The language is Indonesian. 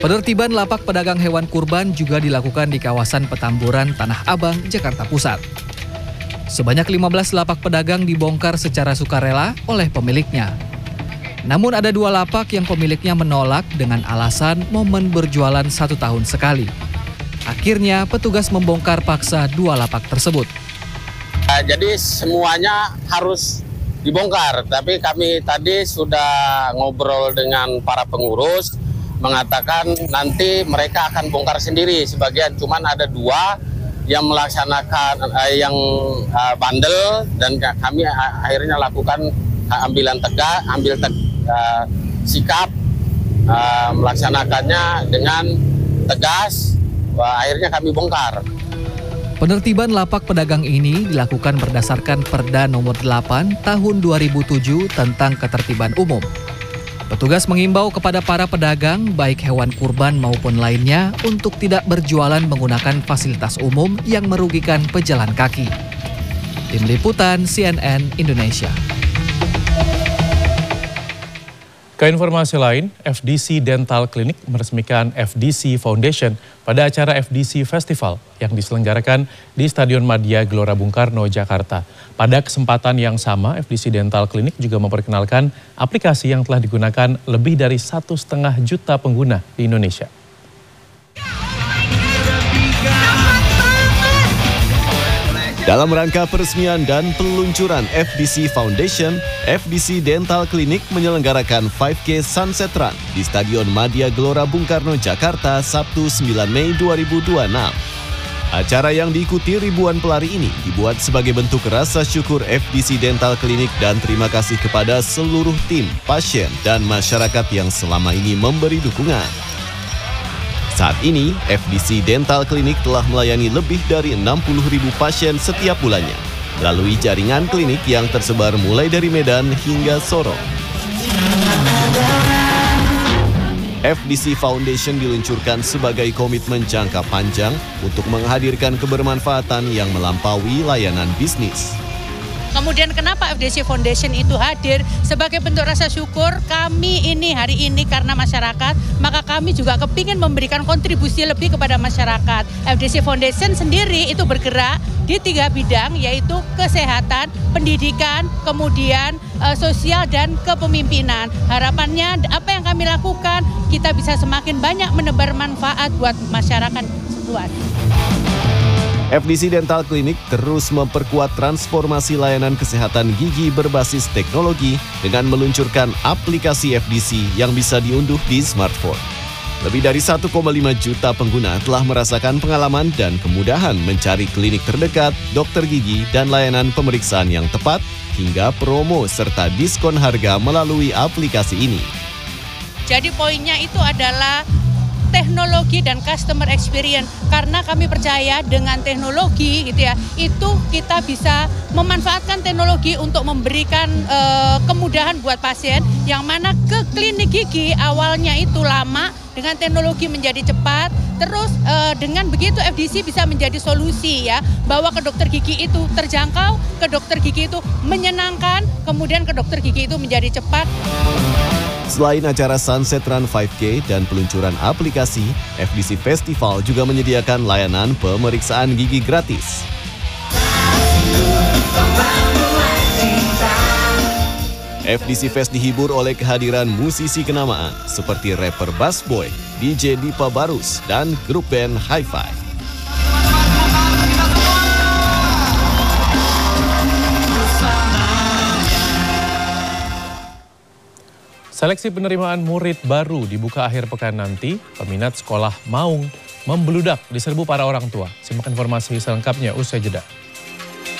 Penertiban lapak pedagang hewan kurban juga dilakukan di kawasan Petamburan, Tanah Abang, Jakarta Pusat. Sebanyak 15 lapak pedagang dibongkar secara sukarela oleh pemiliknya. Namun ada 2 lapak yang pemiliknya menolak dengan alasan momen berjualan 1 tahun sekali. Akhirnya petugas membongkar paksa 2 lapak tersebut. Jadi semuanya harus dibongkar, tapi kami tadi sudah ngobrol dengan para pengurus, mengatakan nanti mereka akan bongkar sendiri sebagian, cuman ada 2 yang melaksanakan bandel, dan kami akhirnya lakukan sikap melaksanakannya dengan tegas. Akhirnya kami bongkar. Penertiban lapak pedagang ini dilakukan berdasarkan Perda Nomor 8 Tahun 2007 tentang Ketertiban Umum. Petugas mengimbau kepada para pedagang, baik hewan kurban maupun lainnya, untuk tidak berjualan menggunakan fasilitas umum yang merugikan pejalan kaki. Tim Liputan CNN Indonesia. Ke informasi lain, FDC Dental Clinic meresmikan FDC Foundation pada acara FDC Festival yang diselenggarakan di Stadion Madia Gelora Bung Karno, Jakarta. Pada kesempatan yang sama, FDC Dental Clinic juga memperkenalkan aplikasi yang telah digunakan lebih dari 1,5 juta pengguna di Indonesia. Dalam rangka peresmian dan peluncuran FDC Foundation, FDC Dental Clinic menyelenggarakan 5K Sunset Run di Stadion Madia Gelora Bung Karno, Jakarta, Sabtu 9 Mei 2026. Acara yang diikuti ribuan pelari ini dibuat sebagai bentuk rasa syukur FDC Dental Clinic dan terima kasih kepada seluruh tim, pasien, dan masyarakat yang selama ini memberi dukungan. Saat ini, FDC Dental Clinic telah melayani lebih dari 60.000 pasien setiap bulannya, melalui jaringan klinik yang tersebar mulai dari Medan hingga Sorong. FDC Foundation diluncurkan sebagai komitmen jangka panjang untuk menghadirkan kebermanfaatan yang melampaui layanan bisnis. Kemudian kenapa FDC Foundation itu hadir? Sebagai bentuk rasa syukur kami ini hari ini karena masyarakat, maka kami juga kepingin memberikan kontribusi lebih kepada masyarakat. FDC Foundation sendiri itu bergerak di 3 bidang, yaitu kesehatan, pendidikan, kemudian sosial dan kepemimpinan. Harapannya apa yang kami lakukan, kita bisa semakin banyak menebar manfaat buat masyarakat luas. FDC Dental Clinic terus memperkuat transformasi layanan kesehatan gigi berbasis teknologi dengan meluncurkan aplikasi FDC yang bisa diunduh di smartphone. Lebih dari 1,5 juta pengguna telah merasakan pengalaman dan kemudahan mencari klinik terdekat, dokter gigi, dan layanan pemeriksaan yang tepat, hingga promo serta diskon harga melalui aplikasi ini. Jadi poinnya itu adalah teknologi dan customer experience, karena kami percaya dengan teknologi gitu ya, itu kita bisa memanfaatkan teknologi untuk memberikan kemudahan buat pasien, yang mana ke klinik gigi awalnya itu lama, dengan teknologi menjadi cepat. Terus dengan begitu FDC bisa menjadi solusi ya, bahwa ke dokter gigi itu terjangkau, ke dokter gigi itu menyenangkan, kemudian ke dokter gigi itu menjadi cepat. Selain acara Sunset Run 5K dan peluncuran aplikasi, FDC Festival juga menyediakan layanan pemeriksaan gigi gratis. FDC Fest dihibur oleh kehadiran musisi kenamaan seperti rapper Bass Boy, DJ Dipa Barus, dan grup band Hi-Fi. Seleksi penerimaan murid baru dibuka akhir pekan nanti. Peminat sekolah Maung membludak di serbu para orang tua. Simak informasi selengkapnya usai jeda.